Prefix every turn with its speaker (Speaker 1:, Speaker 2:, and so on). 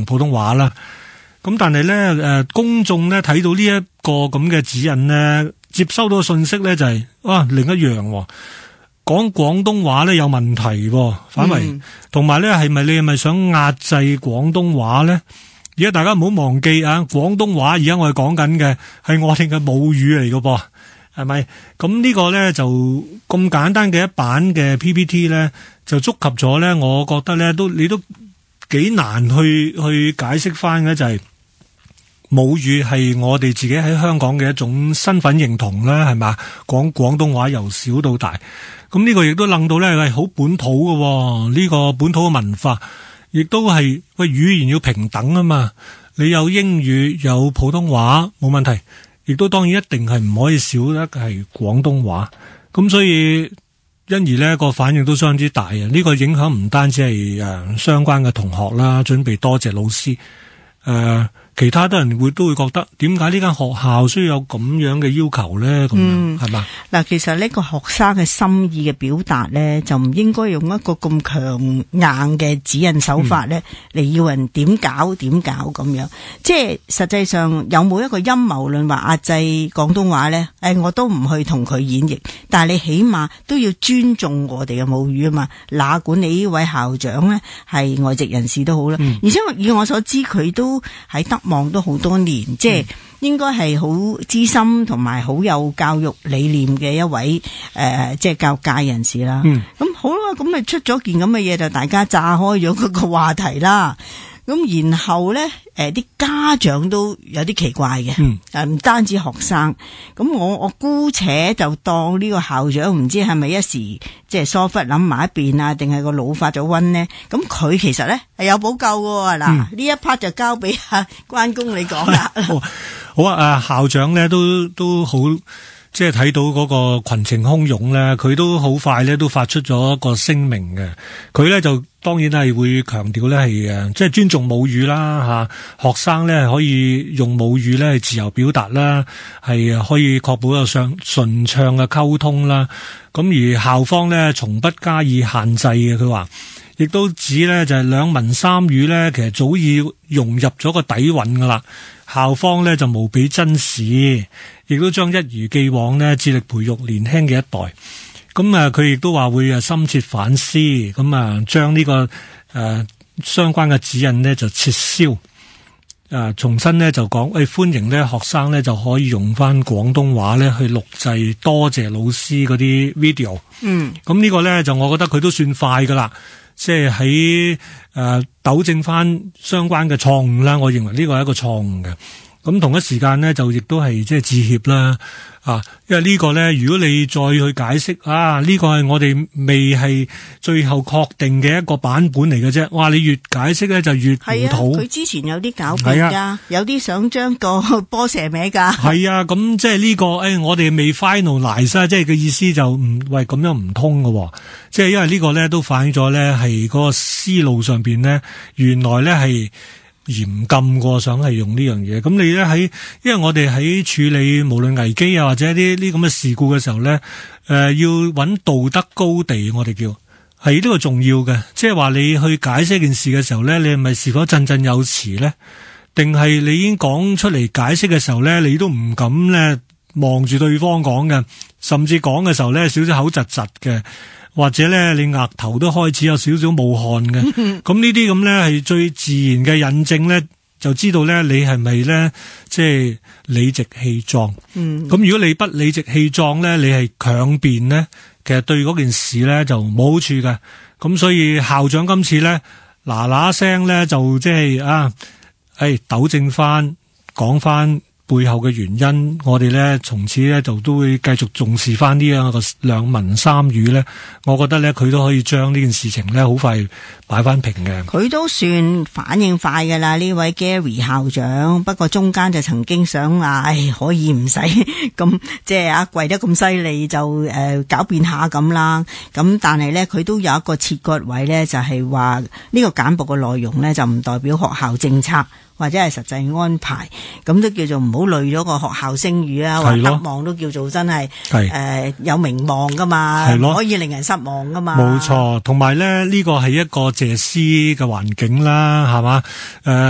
Speaker 1: 用普通話啦。咁但係咧公眾咧睇到呢一個咁嘅指引咧，接收到嘅信息咧就係另一樣講廣東話咧有問題反為，同埋咧你係咪想壓制廣東話咧？而家大家唔好忘記廣東話而家我哋講緊嘅係我哋嘅母語嚟嘅噃，係咪？咁呢個咧就咁簡單嘅一版嘅 PPT 咧，就觸及咗咧，我覺得咧你都幾難去解釋翻嘅，就係母語係我哋自己喺香港嘅一種身份認同啦，係嘛？講廣東話由小到大，咁呢個亦都諗到咧係好本土嘅，呢個本土嘅文化。亦都係語言要平等啊嘛，你有英語有普通話冇問題，亦都當然一定係唔可以少得係廣東話。咁所以因而呢個反應都相當之大啊！呢個影響唔單止係相關嘅同學啦，準備多謝老師其他多人都會覺得點解呢間學校需要有咁樣嘅要求咧？咁樣係嘛？嗱，
Speaker 2: 其實呢個學生嘅心意嘅表達咧，就唔應該用一個咁強硬嘅指引手法咧嚟要人點搞咁樣。即係實際上有冇一個陰謀論話壓制廣東話咧？我都唔去同佢演繹，但係你起碼都要尊重我哋嘅母語啊嘛。哪管你呢位校長咧係外籍人士都好啦，而且以我所知佢都喺德望都好多年，即係應該係好資深同埋好有教育理念嘅一位即係教育界人士啦。咁好啦，咁咪出咗件咁嘅嘢，就大家炸開咗嗰個話題啦。咁然後咧，啲家長都有啲奇怪嘅，唔單止學生。咁我姑且就當呢個校長唔知係咪一時即係疏忽諗埋一邊啊，定係個腦發咗瘟呢？咁佢其實咧係有補救嘅。嗱，呢一 part 就交俾關公你講啦。
Speaker 1: 好啊，校長咧都好。即係睇到嗰個群情洶湧咧，佢都好快咧都發出咗一個聲明嘅。佢咧就當然係會強調咧係即係尊重母語啦吓，學生咧可以用母語咧自由表達啦，係可以確保有順暢嘅溝通啦。咁而校方咧從不加以限制嘅，佢話亦都指咧就係兩文三語咧，其實早已融入咗個底蘊噶啦。校方咧就無比珍視，亦都將一如既往咧致力培育年輕嘅一代。咁佢亦都話會深切反思，咁將呢個相關嘅指引咧就撤銷。重新咧就講，歡迎咧學生咧就可以用翻廣東話咧去錄製多謝老師嗰啲 video。咁呢個咧就我覺得佢都算快噶啦。即係喺糾正翻相關嘅錯誤啦，我認為呢個係一個錯誤嘅。咁同一時間呢，就亦都係即係致歉啦。因為呢個呢，如果你再去解釋呢個係我哋未係最後確定嘅一個版本嚟嘅啫。哇！你越解釋咧就越糊塗。
Speaker 2: 佢之前有啲狡辯噶，有啲想將個波射歪噶。係
Speaker 1: 啊，咁即係呢個我哋未 finalize 啦，即係嘅意思就咁樣唔通喎。即係因為呢個咧都反映咗咧係嗰個思路上邊咧，原來咧係嚴禁過想係用呢樣嘢。咁你咧因為我哋喺處理無論危機啊或者啲咁嘅事故嘅時候咧，要揾道德高地，我哋叫係呢個重要嘅。即係話你去解釋件事嘅時候咧，你係咪是否振振有詞咧？定係你已經講出嚟解釋嘅時候咧，你都唔敢咧望住對方講嘅，甚至講嘅時候咧少少口窒窒嘅。或者咧，你額頭都開始有少少冒汗嘅，咁呢啲咁咧係最自然嘅印證咧，就知道咧你係咪咧即係理直氣壯。咁如果你不理直氣壯咧，你係強辯咧，其實對嗰件事咧就冇好處嘅。咁所以校長今次咧嗱聲咧就即係糾正翻，講翻背後嘅原因，我哋咧從此咧就都會繼續重視翻呢樣個兩文三語咧。我覺得咧佢都可以將呢件事情咧好快擺翻平嘅。佢都算反應快㗎啦，呢位 Gary 校長。不過中間就曾經想話，可以唔使咁即係跪得咁犀利，就狡辯下咁啦。咁但係咧佢都有一個切割位咧，就係話呢個簡報嘅內容咧就唔代表學校政策或者係實際安排，咁都叫做唔好累咗個學校聲譽啊，或者德望都叫做真係有名望噶嘛，唔可以令人失望噶嘛。冇錯，同埋咧呢個係一個謝師嘅環境啦，係嘛？